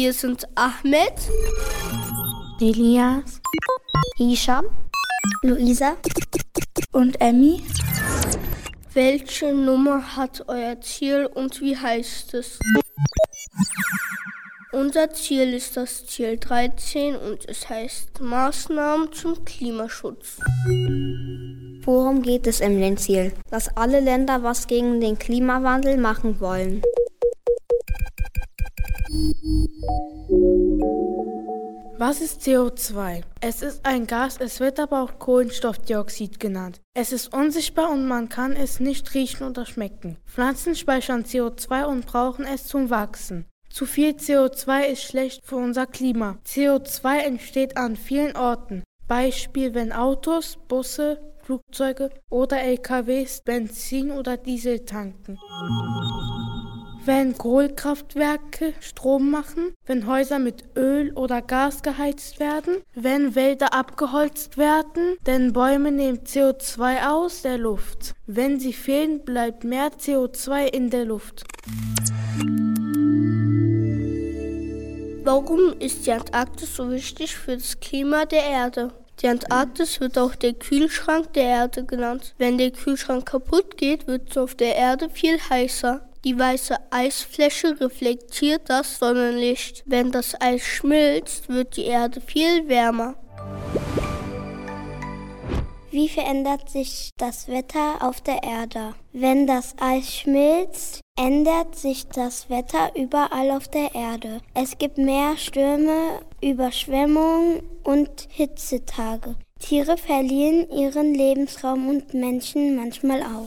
Wir sind Ahmed, Elias, Hisham, Luisa und Emmy. Welche Nummer hat euer Ziel und wie heißt es? Unser Ziel ist das Ziel 13 und es heißt Maßnahmen zum Klimaschutz. Worum geht es in dem Ziel? Dass alle Länder was gegen den Klimawandel machen wollen. Was ist CO2? Es ist ein Gas, es wird aber auch Kohlenstoffdioxid genannt. Es ist unsichtbar und man kann es nicht riechen oder schmecken. Pflanzen speichern CO2 und brauchen es zum Wachsen. Zu viel CO2 ist schlecht für unser Klima. CO2 entsteht an vielen Orten. Beispiel, wenn Autos, Busse, Flugzeuge oder LKWs Benzin oder Diesel tanken. Wenn Kohlekraftwerke Strom machen, wenn Häuser mit Öl oder Gas geheizt werden, wenn Wälder abgeholzt werden, denn Bäume nehmen CO2 aus der Luft. Wenn sie fehlen, bleibt mehr CO2 in der Luft. Warum ist die Antarktis so wichtig für das Klima der Erde? Die Antarktis wird auch der Kühlschrank der Erde genannt. Wenn der Kühlschrank kaputt geht, wird es auf der Erde viel heißer. Die weiße Eisfläche reflektiert das Sonnenlicht. Wenn das Eis schmilzt, wird die Erde viel wärmer. Wie verändert sich das Wetter auf der Erde? Wenn das Eis schmilzt, ändert sich das Wetter überall auf der Erde. Es gibt mehr Stürme, Überschwemmungen und Hitzetage. Tiere verlieren ihren Lebensraum und Menschen manchmal auch.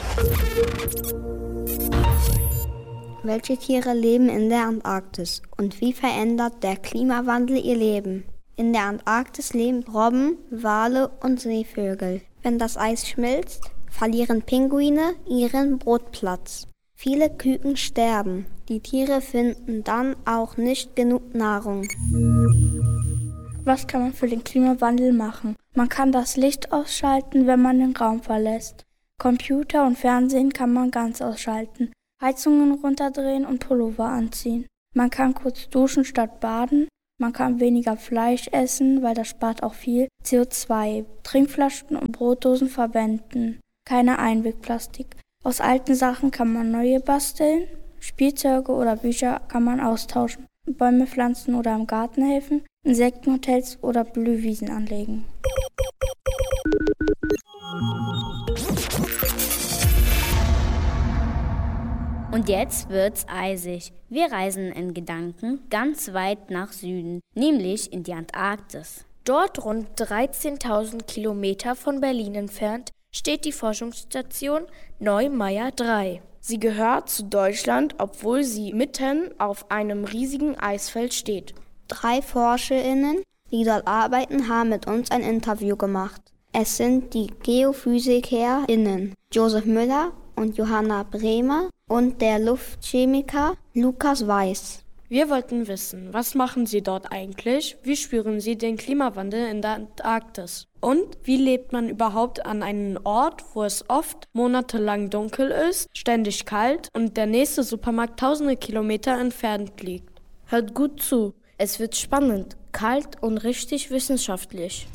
Welche Tiere leben in der Antarktis und wie verändert der Klimawandel ihr Leben? In der Antarktis leben Robben, Wale und Seevögel. Wenn das Eis schmilzt, verlieren Pinguine ihren Brutplatz. Viele Küken sterben. Die Tiere finden dann auch nicht genug Nahrung. Was kann man für den Klimawandel machen? Man kann das Licht ausschalten, wenn man den Raum verlässt. Computer und Fernsehen kann man ganz ausschalten. Heizungen runterdrehen und Pullover anziehen. Man kann kurz duschen statt baden. Man kann weniger Fleisch essen, weil das spart auch viel CO2. Trinkflaschen und Brotdosen verwenden. Keine Einwegplastik. Aus alten Sachen kann man neue basteln. Spielzeuge oder Bücher kann man austauschen. Bäume pflanzen oder im Garten helfen. Insektenhotels oder Blühwiesen anlegen. Und jetzt wird's eisig. Wir reisen in Gedanken ganz weit nach Süden, nämlich in die Antarktis. Dort, rund 13.000 Kilometer von Berlin entfernt, steht die Forschungsstation Neumayer 3. Sie gehört zu Deutschland, obwohl sie mitten auf einem riesigen Eisfeld steht. 3 ForscherInnen, die dort arbeiten, haben mit uns ein Interview gemacht. Es sind die GeophysikerInnen Josef Müller und Johanna Bremer und der Luftchemiker Lukas Weiß. Wir wollten wissen, was machen Sie dort eigentlich? Wie spüren Sie den Klimawandel in der Antarktis? Und wie lebt man überhaupt an einem Ort, wo es oft monatelang dunkel ist, ständig kalt und der nächste Supermarkt tausende Kilometer entfernt liegt? Hört gut zu, es wird spannend, kalt und richtig wissenschaftlich.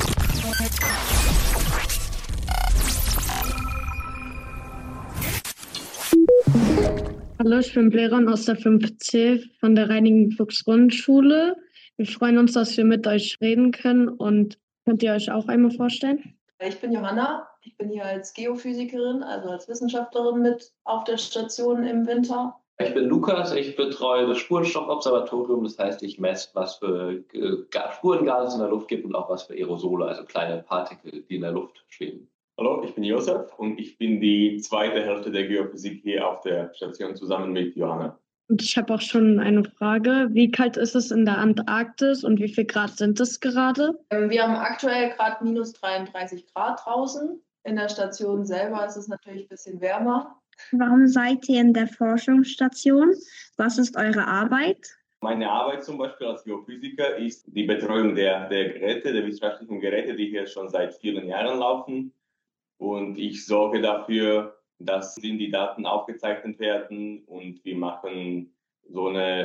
Hallo, ich bin Bleron aus der 5C von der Reinigen-Fuchs-Grundschule. Wir freuen uns, dass wir mit euch reden können und könnt ihr euch auch einmal vorstellen? Ich bin Johanna, ich bin hier als Geophysikerin, also als Wissenschaftlerin mit auf der Station im Winter. Ich bin Lukas, ich betreue das Spurenstoffobservatorium, das heißt, ich messe, was für Spurengase es in der Luft gibt und auch was für Aerosole, also kleine Partikel, die in der Luft schweben. Hallo, ich bin Josef und ich bin die zweite Hälfte der Geophysik hier auf der Station zusammen mit Johanna. Und ich habe auch schon eine Frage. Wie kalt ist es in der Antarktis und wie viel Grad sind es gerade? Wir haben aktuell gerade minus 33 Grad draußen. In der Station selber ist es natürlich ein bisschen wärmer. Warum seid ihr in der Forschungsstation? Was ist eure Arbeit? Meine Arbeit zum Beispiel als Geophysiker ist die Betreuung der Geräte, der wissenschaftlichen Geräte, die hier schon seit vielen Jahren laufen. Und ich sorge dafür, dass die Daten aufgezeichnet werden und wir machen so eine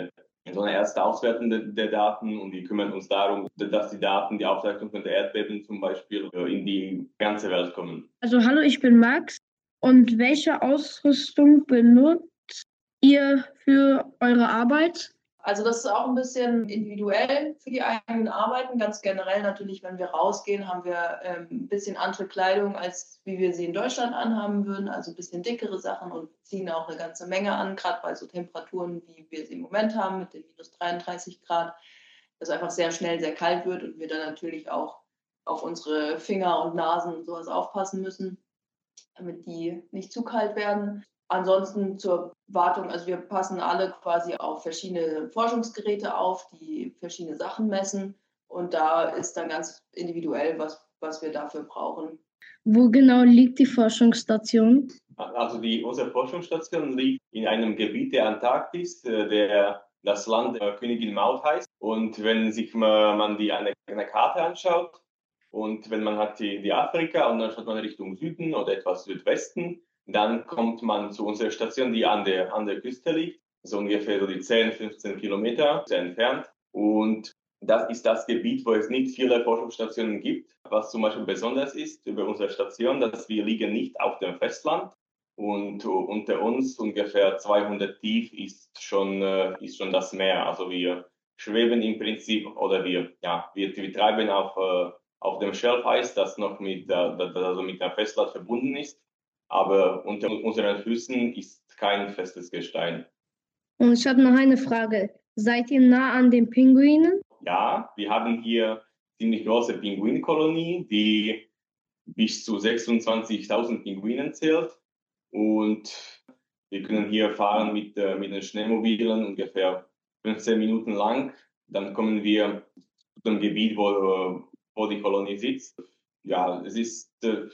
so eine erste Auswertung der Daten und die kümmern uns darum, dass die Daten, die Aufzeichnung von der Erdbeben zum Beispiel, in die ganze Welt kommen. Also hallo, ich bin Max. Und welche Ausrüstung benutzt ihr für eure Arbeit? Also das ist auch ein bisschen individuell für die eigenen Arbeiten. Ganz generell natürlich, wenn wir rausgehen, haben wir ein bisschen andere Kleidung, als wie wir sie in Deutschland anhaben würden. Also ein bisschen dickere Sachen und ziehen auch eine ganze Menge an, gerade bei so Temperaturen, wie wir sie im Moment haben, mit den minus 33 Grad. Dass einfach sehr schnell sehr kalt wird und wir dann natürlich auch auf unsere Finger und Nasen und sowas aufpassen müssen, damit die nicht zu kalt werden. Ansonsten zur Wartung, also wir passen alle quasi auf verschiedene Forschungsgeräte auf, die verschiedene Sachen messen. Und da ist dann ganz individuell, was wir dafür brauchen. Wo genau liegt die Forschungsstation? Also unsere Forschungsstation liegt in einem Gebiet der Antarktis, das Land Königin Maud heißt. Und wenn sich man eine Karte anschaut und wenn man hat die Afrika und dann schaut man Richtung Süden oder etwas Südwesten, dann kommt man zu unserer Station, die an der Küste liegt, so ungefähr so die 10, 15 Kilometer entfernt. Und das ist das Gebiet, wo es nicht viele Forschungsstationen gibt. Was zum Beispiel besonders ist über unsere Station, dass wir liegen nicht auf dem Festland. Und unter uns ungefähr 200 tief ist schon das Meer. Also wir schweben im Prinzip oder wir treiben auf dem Schelfeis, das noch mit der Festland verbunden ist. Aber unter unseren Füßen ist kein festes Gestein. Und ich habe noch eine Frage. Seid ihr nah an den Pinguinen? Ja, wir haben hier ziemlich große Pinguinkolonie, die bis zu 26.000 Pinguinen zählt. Und wir können hier fahren mit den Schneemobilen ungefähr 15 Minuten lang. Dann kommen wir zu dem Gebiet, wo die Kolonie sitzt. Ja, es ist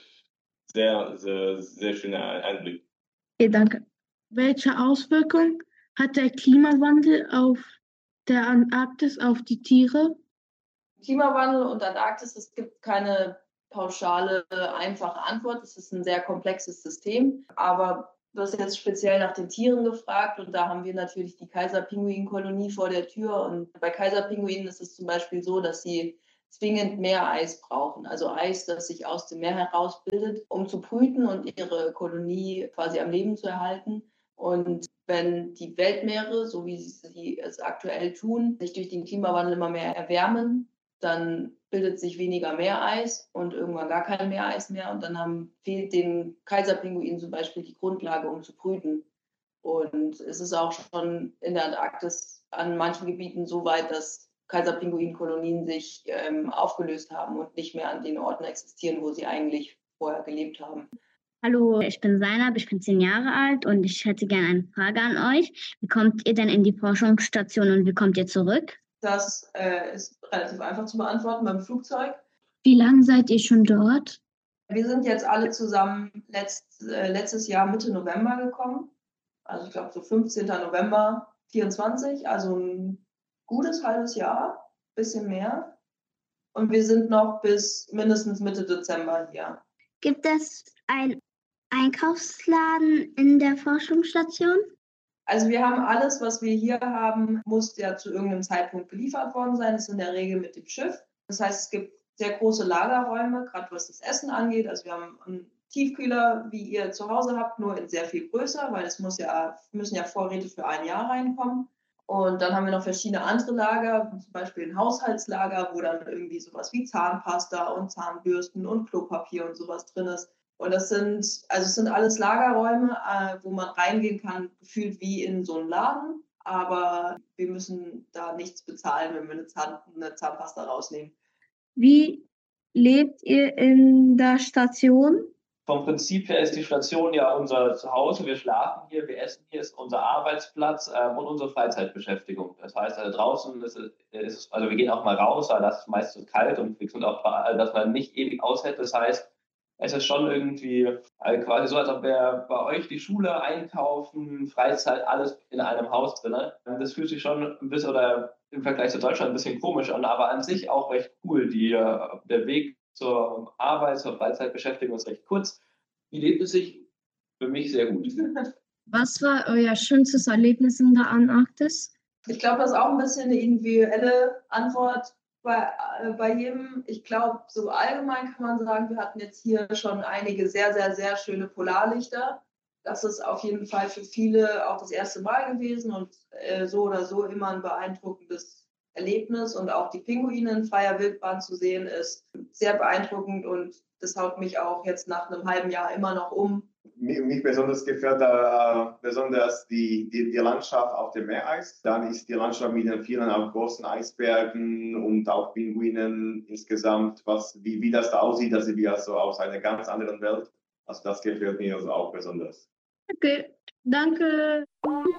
sehr, sehr, sehr schöner Einblick. Okay, danke. Welche Auswirkungen hat der Klimawandel auf der Antarktis auf die Tiere? Klimawandel und Antarktis, es gibt keine pauschale, einfache Antwort. Es ist ein sehr komplexes System. Aber du hast jetzt speziell nach den Tieren gefragt und da haben wir natürlich die Kaiserpinguinkolonie vor der Tür. Und bei Kaiserpinguinen ist es zum Beispiel so, dass sie zwingend Meereis brauchen. Also Eis, das sich aus dem Meer herausbildet, um zu brüten und ihre Kolonie quasi am Leben zu erhalten. Und wenn die Weltmeere, so wie sie es aktuell tun, sich durch den Klimawandel immer mehr erwärmen, dann bildet sich weniger Meereis und irgendwann gar kein Meereis mehr. Und dann fehlt den Kaiserpinguinen zum Beispiel die Grundlage, um zu brüten. Und es ist auch schon in der Antarktis an manchen Gebieten so weit, dass Kaiserpinguinkolonien sich aufgelöst haben und nicht mehr an den Orten existieren, wo sie eigentlich vorher gelebt haben. Hallo, ich bin Zainab, ich bin 10 Jahre alt und ich hätte gerne eine Frage an euch. Wie kommt ihr denn in die Forschungsstation und wie kommt ihr zurück? Das ist relativ einfach zu beantworten beim Flugzeug. Wie lange seid ihr schon dort? Wir sind jetzt alle zusammen letztes Jahr Mitte November gekommen. Also ich glaube so 15. November 24, also ein gutes halbes Jahr, bisschen mehr. Und wir sind noch bis mindestens Mitte Dezember hier. Gibt es einen Einkaufsladen in der Forschungsstation? Also wir haben alles, was wir hier haben, muss ja zu irgendeinem Zeitpunkt geliefert worden sein. Das ist in der Regel mit dem Schiff. Das heißt, es gibt sehr große Lagerräume, gerade was das Essen angeht. Also wir haben einen Tiefkühler, wie ihr zu Hause habt, nur in sehr viel größer, weil es müssen ja Vorräte für ein Jahr reinkommen. Und dann haben wir noch verschiedene andere Lager, zum Beispiel ein Haushaltslager, wo dann irgendwie sowas wie Zahnpasta und Zahnbürsten und Klopapier und sowas drin ist. Und es sind alles Lagerräume, wo man reingehen kann, gefühlt wie in so einen Laden. Aber wir müssen da nichts bezahlen, wenn wir eine Zahnpasta rausnehmen. Wie lebt ihr in der Station? Vom Prinzip her ist die Station ja unser Zuhause. Wir schlafen hier, wir essen hier, ist unser Arbeitsplatz und unsere Freizeitbeschäftigung. Das heißt, draußen also wir gehen auch mal raus, aber das ist meist so kalt und wir sind auch, dass man nicht ewig aushält. Das heißt, es ist schon irgendwie quasi so, als ob wir bei euch die Schule einkaufen, Freizeit, alles in einem Haus drin. Das fühlt sich schon ein bisschen oder im Vergleich zu Deutschland ein bisschen komisch an, aber an sich auch recht cool. Der Weg zur Arbeit, zur Freizeitbeschäftigung ist recht kurz. Die lebt es sich für mich sehr gut. Was war euer schönstes Erlebnis in der Antarktis? Ich glaube, das ist auch ein bisschen eine individuelle Antwort bei jedem. Ich glaube, so allgemein kann man sagen, wir hatten jetzt hier schon einige sehr, sehr, sehr schöne Polarlichter. Das ist auf jeden Fall für viele auch das erste Mal gewesen und so oder so immer ein beeindruckendes Erlebnis. Und auch die Pinguine in freier Wildbahn zu sehen, ist sehr beeindruckend und das haut mich auch jetzt nach einem halben Jahr immer noch um. Mich besonders gefällt besonders die Landschaft auf dem Meereis. Dann ist die Landschaft mit den vielen auch großen Eisbergen und auch Pinguinen insgesamt, wie das da aussieht, das ist wie also aus einer ganz anderen Welt. Also das gefällt mir also auch besonders. Okay, danke.